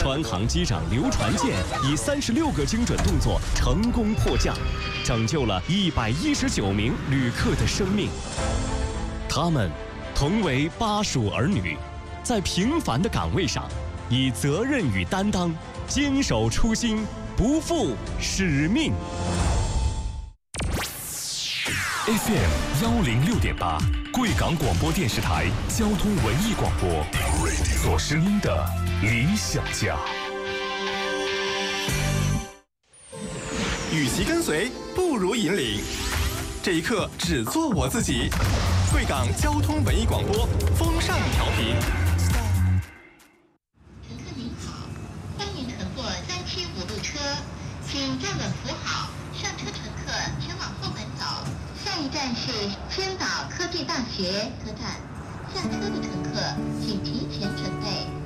川航机长刘传健以36个精准动作成功迫降，拯救了119名旅客的生命。他们同为巴蜀儿女，在平凡的岗位上，以责任与担当，坚守初心，不负使命。 FM 106.8，贵港广播电视台交通文艺广播，做声音的理想家。 与其跟随，不如引领。这一刻，只做我自己。贵港交通文艺广播，风尚调频。 乘客您好，欢迎乘坐375路车，请站稳扶好。上车乘客前往后门走。下一站是千岛科技大学车站，下车的乘客请提前准备。